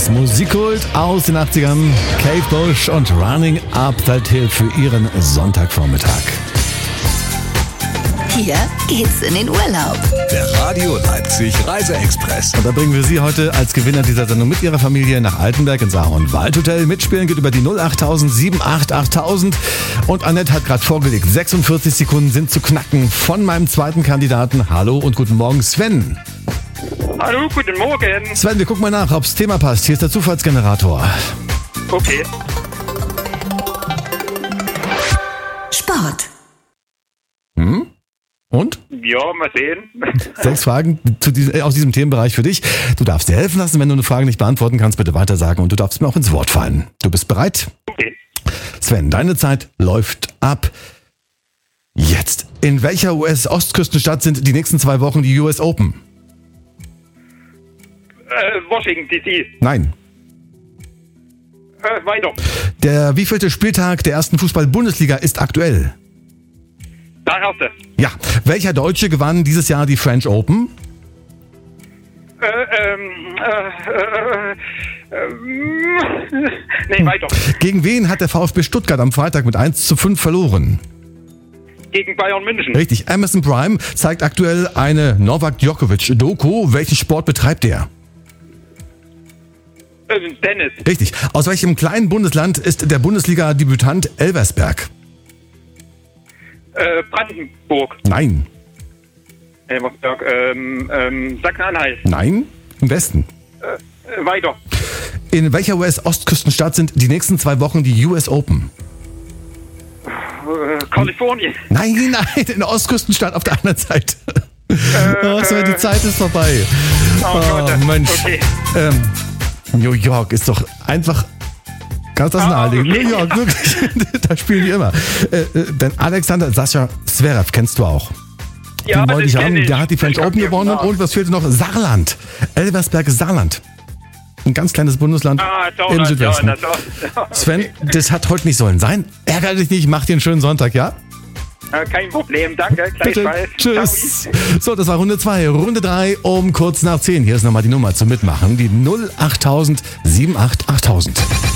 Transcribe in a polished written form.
Express. Musikkult aus den 80ern. Kate Bush und Running Up That Hill für Ihren Sonntagvormittag. Hier geht's in den Urlaub. Der Radio Leipzig Reise-Express. Und da bringen wir Sie heute als Gewinner dieser Sendung mit Ihrer Familie nach Altenberg ins Ahorn-Waldhotel. Mitspielen geht über die 08000 788 Und Annette hat gerade vorgelegt, 46 Sekunden sind zu knacken von meinem zweiten Kandidaten. Hallo und guten Morgen, Sven. Hallo, guten Morgen. Sven, wir gucken mal nach, ob's Thema passt. Hier ist der Zufallsgenerator. Okay. Sport. Und? Ja, mal sehen. 6 Fragen aus diesem Themenbereich für dich. Du darfst dir helfen lassen, wenn du eine Frage nicht beantworten kannst, bitte weitersagen und du darfst mir auch ins Wort fallen. Du bist bereit? Okay. Sven, deine Zeit läuft ab. Jetzt. In welcher US-Ostküstenstadt sind die nächsten 2 Wochen die US Open? Washington D.C. Nein. Weiter. Der wievielte Spieltag der ersten Fußball-Bundesliga ist aktuell? Der erste. Ja. Welcher Deutsche gewann dieses Jahr die French Open? Nee, weiter. Gegen wen hat der VfB Stuttgart am Freitag mit 1:5 verloren? Gegen Bayern München. Richtig. Amazon Prime zeigt aktuell eine Novak Djokovic-Doku. Welchen Sport betreibt er? Tennis. Richtig. Aus welchem kleinen Bundesland ist der Bundesliga-Debütant Elversberg? Brandenburg. Nein. Elversberg. Sachsen-Anhalt. Nein. Im Westen. Weiter. In welcher US-Ostküstenstadt sind die nächsten 2 Wochen die US Open? Kalifornien. Nein, in der Ostküstenstadt auf der anderen Seite. Die Zeit ist vorbei. Oh Gott. Mensch. Okay. New York ist doch einfach ganz das naheliegend. okay. New York, wirklich. Da spielen die immer. Denn Alexander Sascha Zverev kennst du auch. Ja, Den wollte ich den haben. kenn ich. Der hat die French Den Open kenn ich, gewonnen. ja. Und was fehlte noch? Saarland. Elversberg ist Saarland. Ein ganz kleines Bundesland im Südwesten. Sven, das hat heute nicht sollen sein. Ärgere dich nicht, mach dir einen schönen Sonntag, ja? Kein Problem, danke. Bitte. Gleichfalls. Tschüss. So, das war Runde 2. Runde 3 um kurz nach 10. Hier ist nochmal die Nummer zum Mitmachen. Die 08000 7888000.